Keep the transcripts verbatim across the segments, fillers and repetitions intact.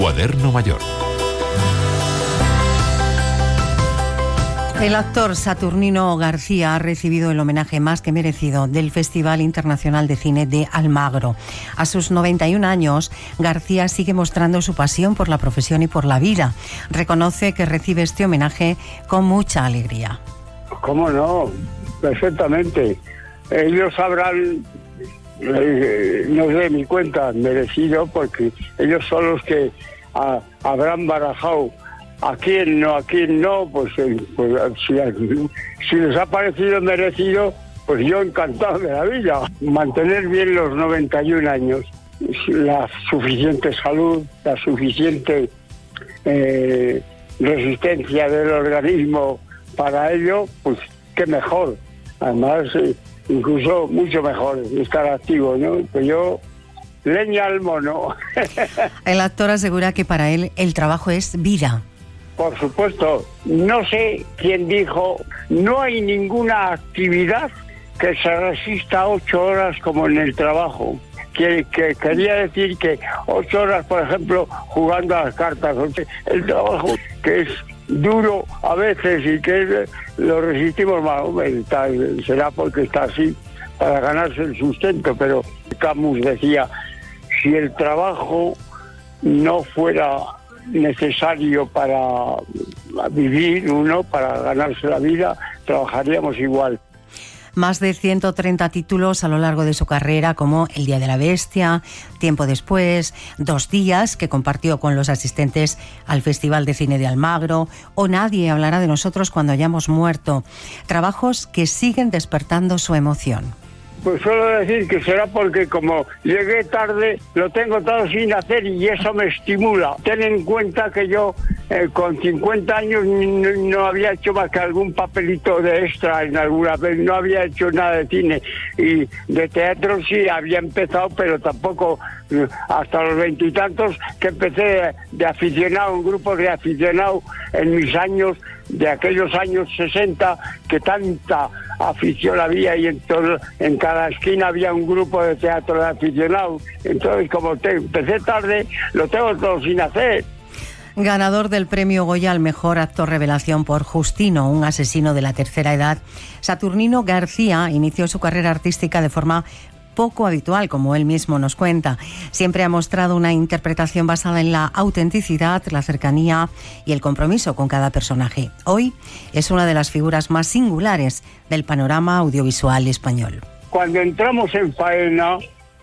Cuaderno Mayor. El actor Saturnino García ha recibido el homenaje más que merecido del Festival Internacional de Cine de Almagro. A sus noventa y un años, García sigue mostrando su pasión por la profesión y por la vida. Reconoce que recibe este homenaje con mucha alegría. ¿Cómo no? Perfectamente. Ellos habrán, eh, no sé, mi cuenta, merecido, porque ellos son los que a, habrán barajado a quién no, a quién no, pues, eh, pues si, si les ha parecido merecido, pues yo encantado de la vida. Mantener bien los noventa y un años, la suficiente salud, la suficiente eh, resistencia del organismo para ello, pues qué mejor. Además, eh, incluso mucho mejor estar activo, ¿no? Pues yo, leña al mono. El actor asegura que para él el trabajo es vida. Por supuesto, no sé quién dijo, no hay ninguna actividad que se resista ocho horas como en el trabajo. Que, que quería decir que ocho horas, por ejemplo, jugando a las cartas. El trabajo que es duro a veces y que lo resistimos más. Hombre, tal, será porque está así para ganarse el sustento, pero Camus decía, si el trabajo no fuera necesario para vivir uno, para ganarse la vida, trabajaríamos igual. Más de ciento treinta títulos a lo largo de su carrera, como El Día de la Bestia, Tiempo después, Dos días, que compartió con los asistentes al Festival de Cine de Almagro, o Nadie hablará de nosotros cuando hayamos muerto. Trabajos que siguen despertando su emoción. Pues suelo decir que será porque como llegué tarde, lo tengo todo sin hacer y eso me estimula. Ten en cuenta que yo eh, con cincuenta años no, no había hecho más que algún papelito de extra en alguna vez, no había hecho nada de cine y de teatro sí había empezado, pero tampoco hasta los veintitantos que empecé de, de aficionado, un grupo de aficionados en mis años, de aquellos años sesenta, que tanta afición había y en, todo, en cada esquina había un grupo de teatro de aficionados. Entonces, como te, empecé tarde, lo tengo todo sin hacer. Ganador del premio Goya al mejor actor revelación por Justino, un asesino de la tercera edad, Saturnino García inició su carrera artística de forma poco habitual, como él mismo nos cuenta. Siempre ha mostrado una interpretación basada en la autenticidad, la cercanía y el compromiso con cada personaje. Hoy es una de las figuras más singulares del panorama audiovisual español. Cuando entramos en faena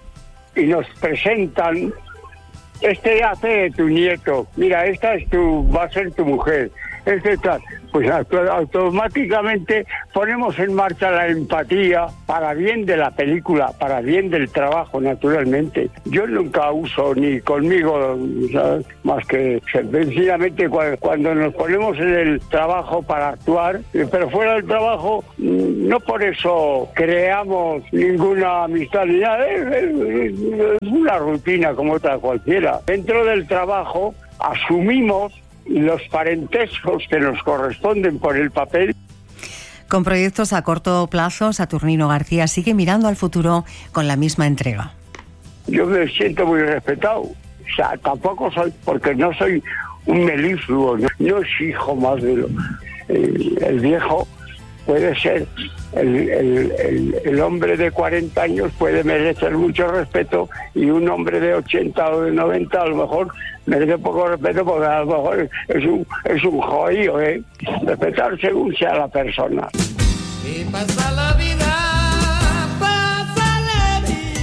y nos presentan, este hace de tu nieto, mira, esta es tu, va a ser tu mujer, este tal, pues automáticamente ponemos en marcha la empatía para bien de la película, para bien del trabajo, naturalmente. Yo nunca uso ni conmigo, ¿sabes?, más que sencillamente cuando nos ponemos en el trabajo para actuar, pero fuera del trabajo no por eso creamos ninguna amistad ni nada, es, es, es una rutina como otra cualquiera. Dentro del trabajo asumimos los parentescos que nos corresponden por el papel. Con proyectos a corto plazo, Saturnino García sigue mirando al futuro con la misma entrega. Yo me siento muy respetado. O sea, tampoco soy, porque no soy un melifluo, no, no exijo más de lo... El, el viejo puede ser, el, el, el, el hombre de cuarenta años puede merecer mucho respeto y un hombre de ochenta o de noventa a lo mejor merece poco respeto porque a lo mejor es un, es un jodido, ¿eh? Respetar según sea la persona. Y pasa la vida, pasa la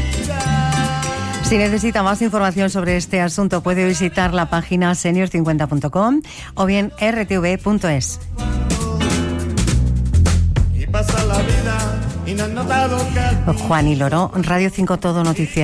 vida. Si necesita más información sobre este asunto, puede visitar la página senior cincuenta punto com o bien r t v punto es. Pasa la vida y no han notado que... Juan y Loro, Radio cinco Todo Noticias.